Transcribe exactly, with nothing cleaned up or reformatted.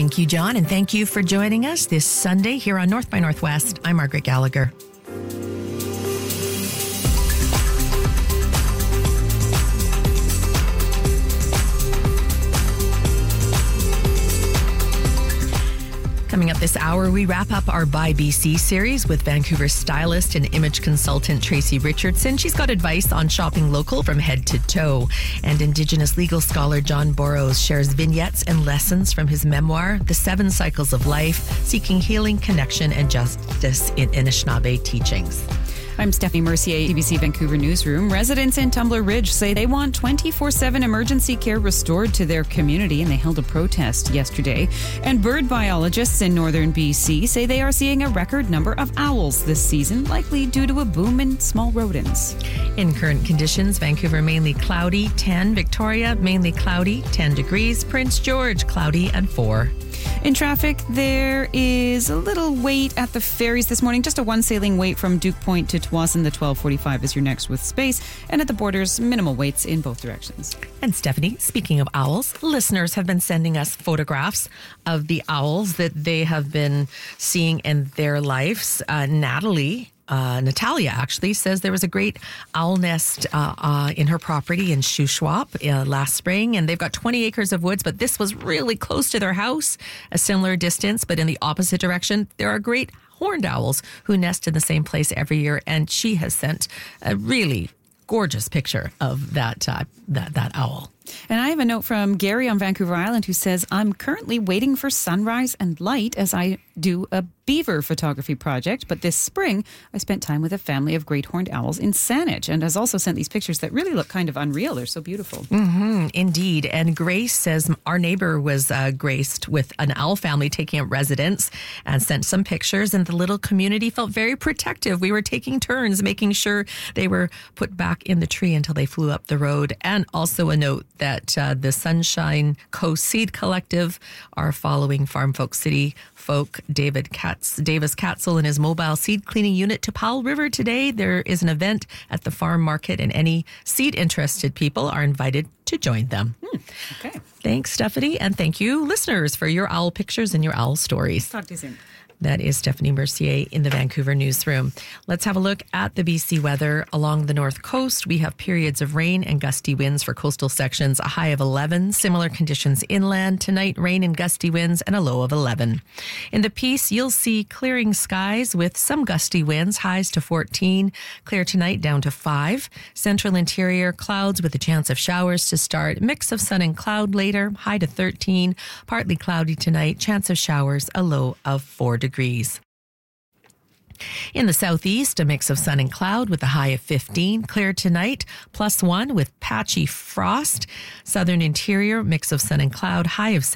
Thank you, John, and thank you for joining us this Sunday here on North by Northwest. I'm Margaret Gallagher. Coming up this hour, we wrap up our By B C series with Vancouver stylist and image consultant Tracy Richardson. She's got advice on shopping local from head to toe. And Indigenous legal scholar John Borrows shares vignettes and lessons from his memoir, The Seven Cycles of Life, Seeking Healing, Connection, and Justice in Anishinaabe Teachings. I'm Stephanie Mercier, T B C Vancouver Newsroom. Residents in Tumbler Ridge say they want twenty-four seven emergency care restored to their community, and they held a protest yesterday. And bird biologists in northern B C say they are seeing a record number of owls this season, likely due to a boom in small rodents. In current conditions, Vancouver mainly cloudy, ten. Victoria mainly cloudy, ten degrees. Prince George cloudy and four. In traffic, there is a little wait at the ferries this morning. Just a one sailing wait from Duke Point to Tsawwassen. The twelve forty-five is your next with space. And at the borders, minimal waits in both directions. And Stephanie, speaking of owls, listeners have been sending us photographs of the owls that they have been seeing in their lives. Uh, Natalie Uh, Natalia actually says there was a great owl nest uh, uh, in her property in Shuswap uh, last spring, and they've got twenty acres of woods, but this was really close to their house, a similar distance, but in the opposite direction. There are great horned owls who nest in the same place every year, and she has sent a really gorgeous picture of that uh, that that owl. And I have a note from Gary on Vancouver Island who says, I'm currently waiting for sunrise and light as I do a beaver photography project. But this spring, I spent time with a family of great horned owls in Saanich, and has also sent these pictures that really look kind of unreal. They're so beautiful. Mm-hmm, indeed. And Grace says our neighbor was uh, graced with an owl family taking up residence and sent some pictures, and the little community felt very protective. We were taking turns making sure they were put back in the tree until they flew up the road. And also a note that uh, the Sunshine Coast Seed Collective are following Farm Folk City folk David Katz, Davis Katzel and his mobile seed cleaning unit to Powell River today. There is an event at the farm market, and any seed interested people are invited to join them. Hmm, okay. Thanks, Stephanie, and thank you, listeners, for your owl pictures and your owl stories. Talk to you soon. That is Stephanie Mercier in the Vancouver Newsroom. Let's have a look at the B C weather. Along the north coast, we have periods of rain and gusty winds for coastal sections, a high of eleven. Similar conditions inland. Tonight, rain and gusty winds and a low of eleven. In the Peace, you'll see clearing skies with some gusty winds, highs to fourteen. Clear tonight down to five. Central interior, clouds with a chance of showers to start. Mix of sun and cloud later, high to thirteen. Partly cloudy tonight, chance of showers, a low of four degrees. degrees. In the southeast, a mix of sun and cloud with a high of fifteen. Clear tonight, plus one with patchy frost. Southern interior, mix of sun and cloud, high of seven.